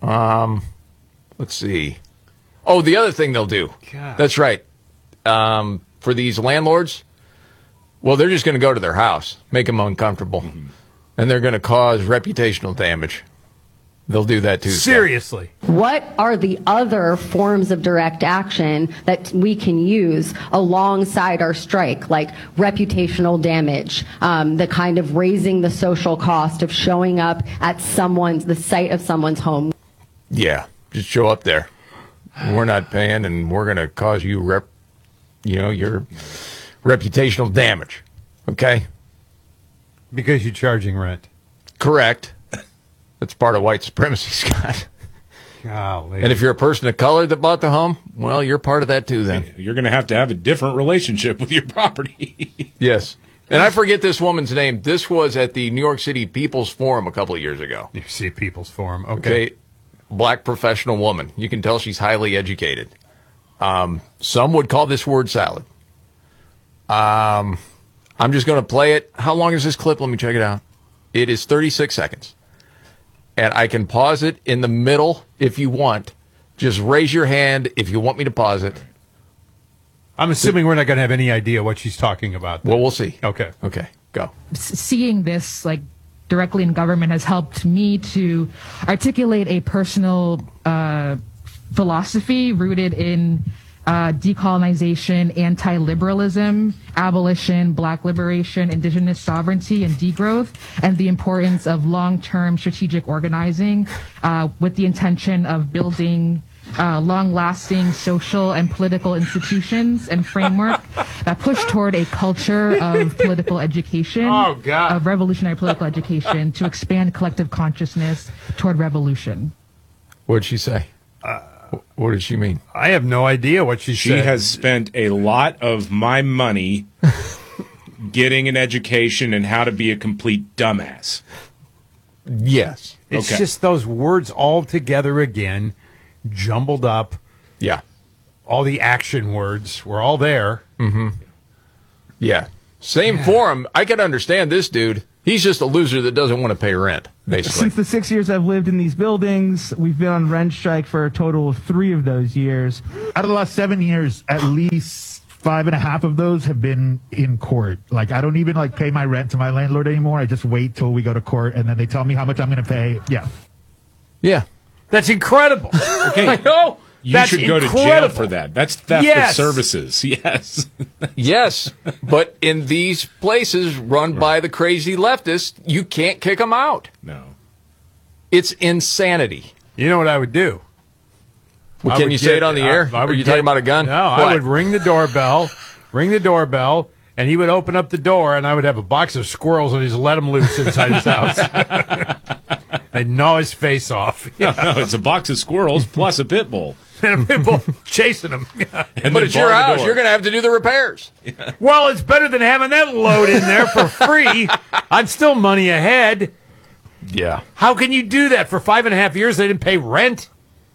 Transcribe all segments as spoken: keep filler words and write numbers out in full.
Um, let's see. Oh, the other thing they'll do. God. That's right. Um, for these landlords, well, they're just going to go to their house, make them uncomfortable, mm-hmm. and they're going to cause reputational damage. They'll do that too. Seriously. What are the other forms of direct action that we can use alongside our strike, like reputational damage, um, the kind of raising the social cost of showing up at someone's, the site of someone's home? Yeah, just show up there. We're not paying, and we're going to cause you rep, you know, your reputational damage. Okay? Because you're charging rent. Correct. That's part of white supremacy, Scott. Golly. And if you're a person of color that bought the home, well, you're part of that too then. You're going to have to have a different relationship with your property. Yes. And I forget this woman's name. This was at the New York City People's Forum a couple of years ago. New York City People's Forum. Okay. Okay. Black professional woman. You can tell she's highly educated. Um, some would call this word salad. Um, I'm just going to play it. How long is this clip? Let me check it out. It is thirty-six seconds. And I can pause it in the middle if you want. Just raise your hand if you want me to pause it. I'm assuming we're not going to have any idea what she's talking about. Well, we'll see. Okay. Okay, go. Seeing this, like, directly in government has helped me to articulate a personal uh, philosophy rooted in uh, decolonization, anti-liberalism, abolition, black liberation, indigenous sovereignty, and degrowth, and the importance of long-term strategic organizing uh, with the intention of building uh, long-lasting social and political institutions and framework that push toward a culture of political education, oh, God. of revolutionary political education to expand collective consciousness toward revolution. What did she say? Uh, what did she mean? I have no idea what she, she said. She has spent a lot of my money getting an education in how to be a complete dumbass. Yes. It's okay. just those words all together again, jumbled up. Yeah. All the action words were all there. Mm-hmm. Yeah. Same yeah. forum. I can understand this dude. He's just a loser that doesn't want to pay rent, basically. Since the six years I've lived in these buildings, we've been on rent strike for a total of three of those years. Out of the last seven years, at least five and a half of those have been in court. Like, I don't even, like, pay my rent to my landlord anymore. I just wait till we go to court, and then they tell me how much I'm going to pay. Yeah. Yeah. That's incredible. Okay. I know. You That's should go incredible. to jail for that. That's theft yes. of services. Yes. Yes. But in these places run right. by the crazy leftists, you can't kick them out. No. It's insanity. You know what I would do? Well, can you say get, it on the I, air? I would Are you get, talking about a gun? No, what? I would ring the doorbell, ring the doorbell, and he would open up the door, and I would have a box of squirrels and just let him loose inside his house. They'd gnaw his face off. Yeah. No, no, it's a box of squirrels plus a pit bull. And a pit bull chasing him. And but it's your house. You're going to have to do the repairs. Yeah. Well, it's better than having that load in there for free. I'm still money ahead. Yeah. How can you do that? For five and a half years, they didn't pay rent?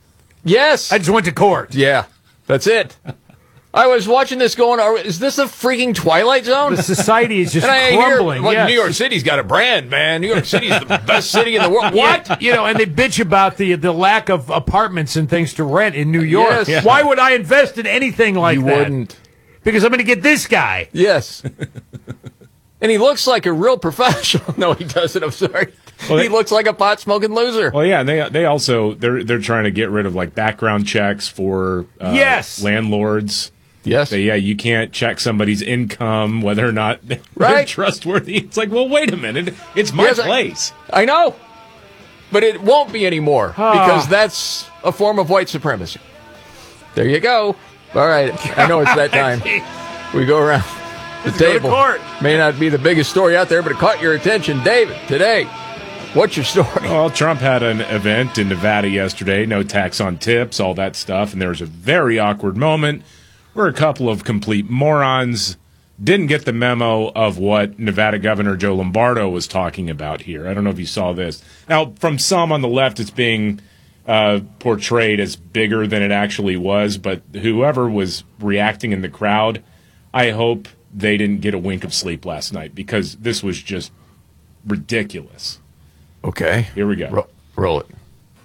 Yes. I just went to court. Yeah. That's it. I was watching this going, is this a freaking Twilight Zone? The society is just and I crumbling. Hear, well, yes. New York City's got a brand, man. New York City's the best city in the world. What? Yeah, you know, and they bitch about the the lack of apartments and things to rent in New York. Yes. Yeah. Why would I invest in anything like you that? You wouldn't. Because I'm going to get this guy. Yes. And he looks like a real professional. No, he doesn't. I'm sorry. Well, he they, looks like a pot smoking loser. Well, yeah, they they also they're they're trying to get rid of like background checks for uh, yes. landlords. Yes. So, yeah, you can't check somebody's income, whether or not they're right. trustworthy. It's like, well, wait a minute. It's my yes, place. I, I know. But it won't be anymore oh. because that's a form of white supremacy. There you go. All right. I know it's that time. We go around the Let's table. Go to court. May not be the biggest story out there, but it caught your attention. David, today, what's your story? Well, Trump had an event in Nevada yesterday. No tax on tips, all that stuff. And there was a very awkward moment where a couple of complete morons didn't get the memo of what Nevada Governor Joe Lombardo was talking about here. I don't know if you saw this. Now, from some on the left, it's being uh, portrayed as bigger than it actually was, but whoever was reacting in the crowd, I hope they didn't get a wink of sleep last night because this was just ridiculous. Okay. Here we go. Ro- roll it.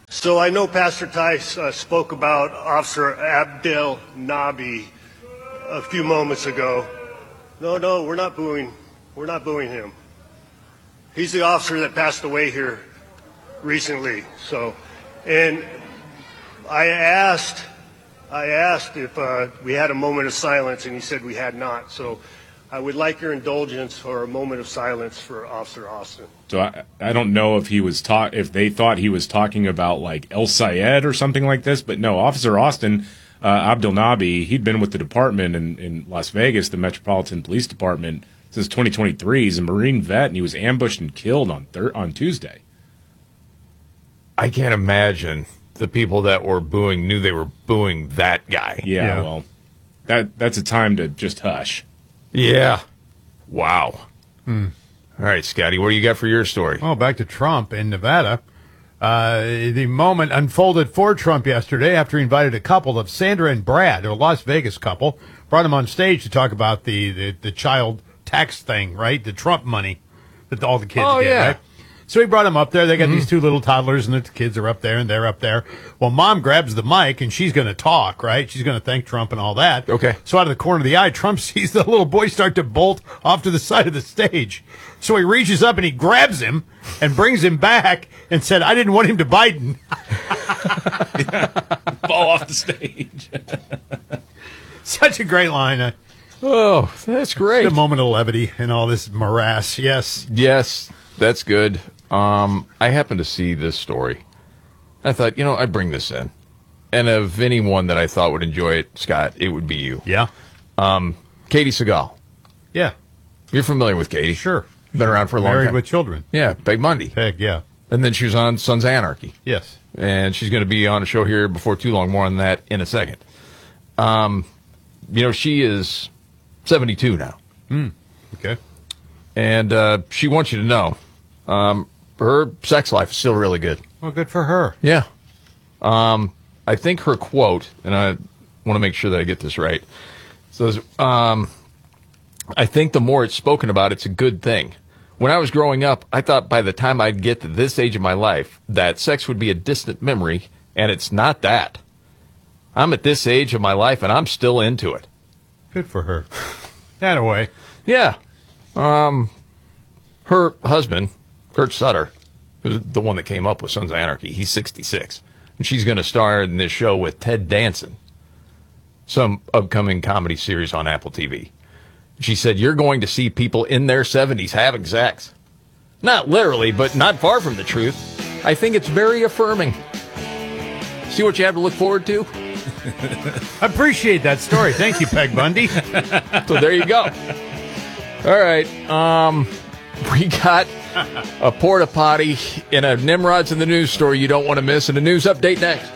So I know Pastor Tice uh, spoke about Officer Abdel Nabi a few moments ago. No, no, we're not booing. We're not booing him. He's the officer that passed away here recently. So, and I asked, I asked if uh, we had a moment of silence, and he said we had not. So, I would like your indulgence for a moment of silence for Officer Austin. So I, I don't know if he was ta- if they thought he was talking about like El Sayed or something like this, but no, Officer Austin uh, Abdel Nabi, he'd been with the department in, in Las Vegas, the Metropolitan Police Department, since twenty twenty-three. He's a Marine vet, and he was ambushed and killed on thir- on Tuesday. I can't imagine the people that were booing knew they were booing that guy. Yeah, Yeah. well, that that's a time to just hush. Yeah. Wow. All right, Scotty, what do you got for your story? Oh, back to Trump in Nevada. Uh, the moment unfolded for Trump yesterday after he invited a couple of Sandra and Brad, a Las Vegas couple, brought them on stage to talk about the, the, the child tax thing, right? The Trump money that all the kids Oh, get, yeah. right? So he brought them up there. They got these two little toddlers, and the kids are up there, and they're up there. Well, mom grabs the mic, and she's going to talk, right? She's going to thank Trump and all that. Okay. So out of the corner of the eye, Trump sees the little boy start to bolt off to the side of the stage. So he reaches up and he grabs him and brings him back and said, I didn't want him to Biden. Fall off the stage. Such a great line. Uh, Oh, that's great. a moment of levity in all this morass. Yes. Yes, that's good. Um, I happened to see this story. I thought, you know, I'd bring this in. And of anyone that I thought would enjoy it, Scott, it would be you. Yeah. Katie Seagal. Yeah. You're familiar with Katie. Sure. Been around for a long Married time. with children. Yeah, Peg Mundy. Peg, yeah. And then she was on Sons of Anarchy. Yes. And she's going to be on a show here before too long. More on that in a second. Um, you know, she is seventy-two now. Okay. And uh, she wants you to know um, her sex life is still really good. Well, good for her. Yeah. Um, I think her quote, and I want to make sure that I get this right, says, um, I think the more it's spoken about, it's a good thing. When I was growing up, I thought by the time I'd get to this age of my life, that sex would be a distant memory, and it's not that. I'm at this age of my life, and I'm still into it. Good for her. That away. Yeah. Um, her husband, Kurt Sutter, who's the one that came up with Sons of Anarchy, he's sixty-six. And she's going to star in this show with Ted Danson, some upcoming comedy series on Apple T V. She said, you're going to see people in their seventies having sex. Not literally, but not far from the truth. I think it's very affirming. See what you have to look forward to? I appreciate that story. Thank you, Peg Bundy. So there you go. All right. Um, we got a porta potty in a Nimrod's in the news story you don't want to miss, and a news update next.